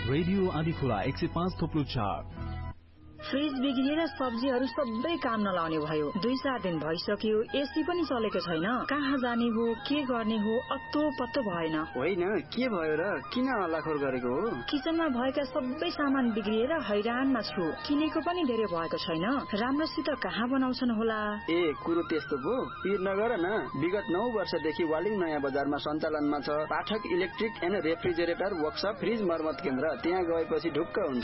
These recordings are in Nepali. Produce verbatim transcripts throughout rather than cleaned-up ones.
रेडियो आँधीखोला एक सय पाँच थोप्लो चार। फ्रिज बिग्रिएर सब्जीहरू सबै काम नलाउने भयो। दुई चार दिन भइसक्यो, एसी पनि चलेको छैन। कहाँ जाने हो, के गर्ने हो, अत्तो पत्तो भएन। होइन, के भयो र? किन हल्लाखोर गरेको हो? किचनमा भएका सबै सामान बिग्रिएर हैरानमा छु। किनेको पनि धेरै भएको छैन। राम्रोसित कहाँ बनाउँछन् होला? ए, कुरो त्यस्तो पो। पिर नगर न। विगत नौ वर्षदेखि वालिङ नयाँ बजारमा सञ्चालनमा छ पाठक electric and refrigerator workshop fridge मर्मत केन्द्र। त्यहाँ गएपछि ढुक्क हुन्छ।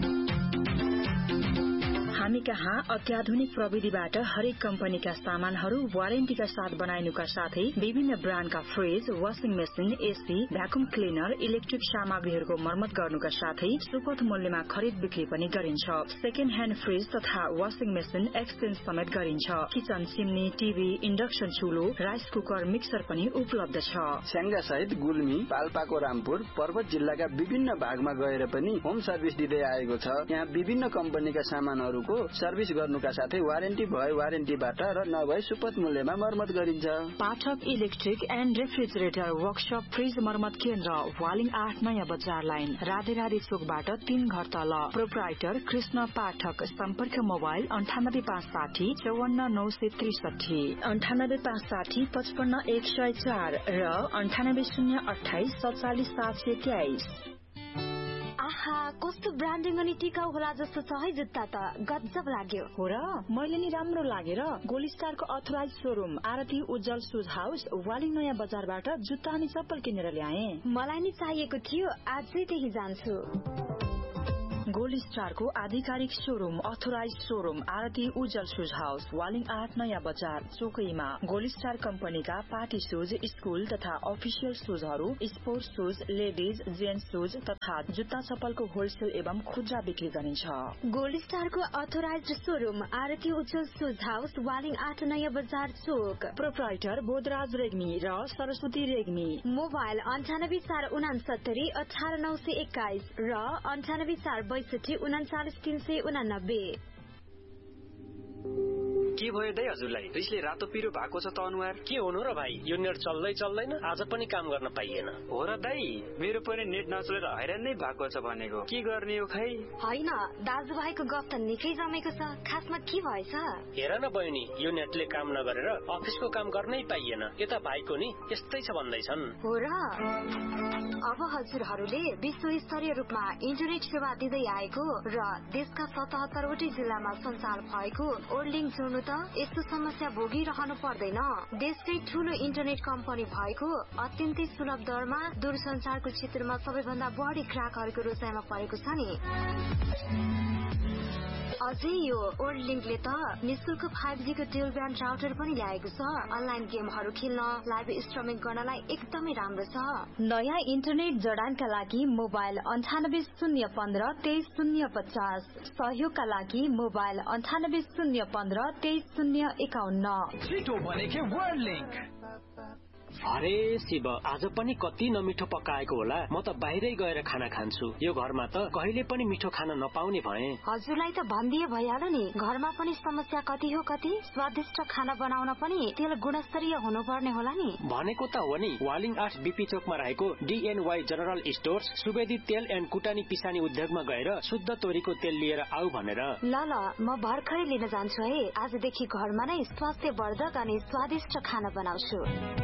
हामी कहाँ अत्याधुनिक प्रविधिबाट हरेक कम्पनीका सामानहरू वारेन्टीका साथ बनाइनुका साथै विभिन्न ब्रान्डका fridge, washing machine, AC, vacuum cleaner, electric सामग्रीहरूको मर्मत गर्नुका साथै सुपथ मूल्यमा खरिद बिक्री पनि गरिन्छ। सेकेन्ड ह्यान्ड फ्रिज तथा वाशिङ मेसिन एक्सचेन्ज समेत गरिन्छ। Kitchen chimney, TV, induction चुलो, rice cooker, mixer पनि उपलब्ध छ। स्याङ्गा सहित गुल्मी, पाल्पाको रामपुर, पर्वत जिल्लाका विभिन्न भागमा गएर पनि होम सर्भिस दिँदै आएको छ। यहाँ विभिन्न कम्पनीका सामानहरू सर्भिस गर्नुका साथै वारेन्टी भए वारेन्टीबाट र नभए सुपथ मूल्यमा मर्मत गरिन्छ। पाठक electric and refrigerator workshop fridge मर्मत केन्द्र, वालिङ आठ नयाँ बजार लाइन, राधे राधे चोकबाट तीन घर तल। प्रोप्राइटर कृष्ण पाठक। सम्पर्क मोबाइल अन्ठानब्बे पाँच साठी चौवन्न नौ सय त्रिसठी, अन्ठानब्बे पाँच साठी पचपन्न एक सय चार र अन्ठानब्बे शून्य अठाइस सत्तालिस सात सय तेइस। आहा, कस्तो ब्रान्डिङ अनि टिकाउ होला जस्तो छ है जुत्ता त। गजब लाग्यो। हो र? मैले नि राम्रो लागेर गोल्ड स्टारको अथोराइज शोरूम आरती उज्जवल शूज हाउस वालिङ नयाँ बजारबाट जुत्ता अनि चप्पल किनेर ल्याए। मलाई नि चाहिएको थियो, आजै त्यही जान्छु। गोल्ड स्टारको आधिकारिक शोरूम अथोराइज शोरूम आरती उज्जवल शूज हाउस वालिङ आठ नयाँ बजार चोकैमा। गोल्ड स्टार कम्पनीका पार्टी शूज, स्कूल तथा official शूजहरू, sports shoes, ladies, gents shoes तथा जुत्ता चप्पलको होलसेल एवं खुद्रा बिक्री गरिन्छ। गोल्ड स्टारको अथोराइज शोरूम आरती उज्जवल शूज हाउस वालिङ आठ नयाँ बजार चोक। प्रोप्राइटर बोधराज रेग्मी र सरस्वती रेग्मी। मोबाइल अन्ठानब्बे चार उनासत्तरी अठार नौ सय एक्काइस र अन्ठानब्बे चार बैसठी उनाचालिस तीन सय उनानब्बे। के भयो दाइ हजुरलाई? रिसले रातो पिरो भएको छ त अनुहार। के हुनु र भाइ, यो नेट चल्दै चल्दैन, आज पनि काम गर्न पाइएन। हो र दाइ, मेरो पनि नेट नचलेर हैरान नै भएको छ भनेको। के गर्ने हो खै? होइन, दाजुभाइको गफ त निकै जमेको छ। खासमा के भएछ? हेर न बहिनी, यो नेटले काम नगरेर अफिसको काम गर्नै पाइएन। यता भाइको नि यस्तै छ भन्दैछन्। हो र? अब हजुरहरूले विश्व स्तरीय रूपमा इन्टरनेट सेवा दिँदै आएको र देशका सतहत्तरवटै जिल्लामा सञ्चार भएको ओर्लिङ जोड्नु त यस्तो समस्या भोगिरहनु पर्दैन। देशकै ठूलो इन्टरनेट कम्पनी भएको अत्यन्तै सुलभ दरमा दूरसञ्चारको क्षेत्रमा सबैभन्दा बढी ग्राहकहरूको रोजाइमा परेको छ नि। अझै यो ओर्लिङले त निशुल्क फाइभ जी को ड्युल ब्यान्ड राउटर पनि ल्याएको छ। अनलाइन गेमहरू खेल्न, लाइभ स्ट्रिमिङ गर्नलाई एकदमै राम्रो छ। नयाँ इन्टरनेट जडानका लागि मोबाइल अन्ठानब्बे शून्य पन्ध्र तेइस शून्य पचास, सहयोगका लागि मोबाइल अन्ठानब्बे शून्य पन्ध्र तेइस शून्य एकाउन्न। छिटो भनेको वर्ल्डलिङ्क। अरे शिव, आज पनि कति नमिठो पकाएको होला। म त बाहिरै गएर खाना खान्छु। यो घरमा त कहिले पनि मिठो खाना नपाउने भए। हजुरलाई त भनिदिए भइहाल्यो नि। घरमा पनि समस्या कति हो कति। स्वादिष्ट खाना बनाउन पनि तेल गुणस्तरीय हुनुपर्ने होला नि। भनेको त हो नि। वालिङ आठ बीपी चोकमा रहेको डीएनवाई जनरल स्टोर्स सुवेदी तेल एन्ड कुटानी पिसानी उद्योगमा गएर शुद्ध तोरीको तेल लिएर आऊ भनेर। ल ल, म भर्खरै लिन जान्छु है। आजदेखि घरमा नै स्वास्थ्यवर्धक अनि स्वादिष्ट खाना बनाउँछु।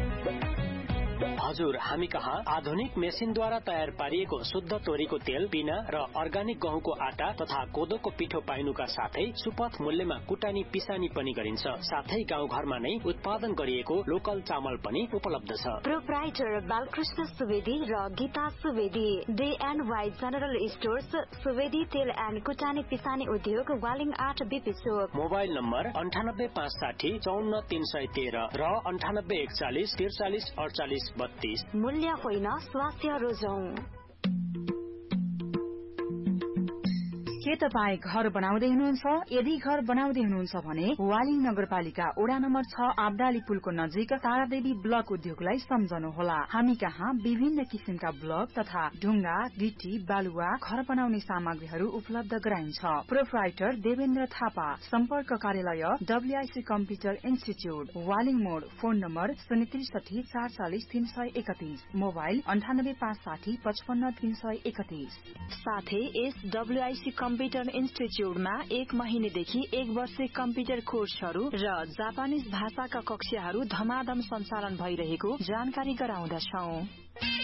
हजुर, हामी कहाँ आधुनिक मेसिनद्वारा तयार पारिएको शुद्ध तोरीको तेल, पिना र अर्गानिक गहुँको आटा तथा कोदोको पिठो पाइनुका साथै सुपथ मूल्यमा कुटानी पिसानी पनि गरिन्छ। साथै गाउँ घरमा नै उत्पादन गरिएको लोकल चामल पनि उपलब्ध छ। प्रोप्राइटर बालकृष्ण सुवेदी र Gita Subedi. Day and Y general stores Subedi तेल एन्ड कुटानी पिसानी उद्योग वालिङ आठ बीपी चोक। मोबाइल नम्बर अन्ठानब्बे पाँच साठी चौन्न तीन सय तेह्र र अन्ठानब्बे एकचालिस त्रिचालिस अडचालिस बत्तीस। मूल्य होइन, स्वास्थ्य रोजौं। के तपाईँ घर बनाउँदै हुनुहुन्छ? यदि घर बनाउँदै हुनुहुन्छ भने वालिङ नगरपालिका वडा नम्बर छ आब्दाली पुलको नजिक तारादेवी ब्लक उद्योगलाई सम्झनुहोला। हामी कहाँ विभिन्न किसिमका ब्लक तथा ढुङ्गा, गिटी, बालुवा, घर बनाउने सामग्रीहरू उपलब्ध गराइन्छ। प्रोप्राइटर देवेन्द्र थापा। सम्पर्क कार्यालय डब्ल्युआईसी कम्प्युटर इन्स्टिच्युट, वालिङ मोड। फोन नम्बर शून्य त्रिसठी चार चालिस तीन सय एकतीस, मोबाइल अन्ठानब्बे पाँच साठी पचपन्न तीन सय एकतीस। साथै यस डब्ल्युआईसी कम्प्युटर इन्स्टिच्युटमा एक महिनेदेखि एक वर्ष कम्प्युटर कोर्सहरू र जापानिज भाषाका कक्षाहरू धमाधम सञ्चालन भइरहेको जानकारी गराउँदछौ।